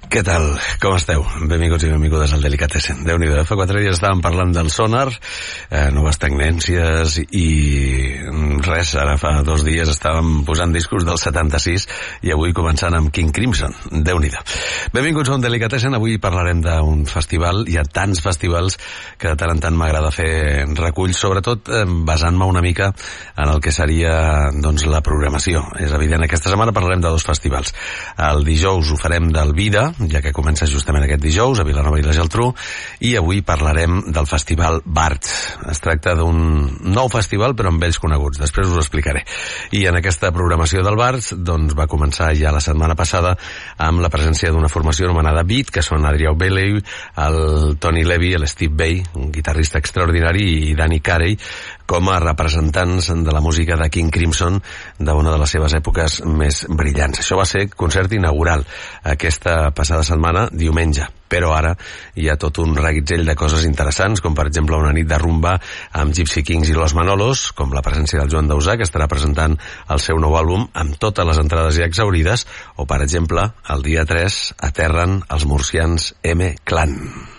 Què tal? Com esteu? Benvinguts i benvingudes al Delicatessen. Déu-n'hi-do, fa 4 dies estàvem parlant del Sonar, noves tendències i res, ara fa 2 dies estàvem posant discos del 76 i avui començant amb King Crimson. Déu-n'hi-do. Benvinguts a un Delicatessen. Avui parlarem d'un festival. Hi ha tants festivals que de tant en tant m'agrada fer reculls, sobretot basant-me una mica en el que seria doncs, la programació. És evident, aquesta setmana parlarem de 2 festivals. El dijous ho farem del Vida, ja que comença justament aquest dijous a Vilanova i la Geltrú, i avui parlarem del festival Bards. Es tracta d'un nou festival però amb vells coneguts, després us ho explicaré. I en aquesta programació del Bards doncs va començar ja la setmana passada amb la presència d'una formació anomenada Beat, que són Adrià Bailey, el Tony Levy, el Steve Vai, un guitarrista extraordinari, i Danny Carey, com a representants de la música de King Crimson d'una de les seves èpoques més brillants. Això va ser concert inaugural aquesta passada setmana, diumenge. Però ara hi ha tot un reguitzell de coses interessants, com per exemple una nit de rumba amb Gypsy Kings i Los Manolos, com la presència del Joan Dausà, que estarà presentant el seu nou àlbum amb totes les entrades ja exhaurides, o per exemple, el dia 3 aterren els murcians M-Clan.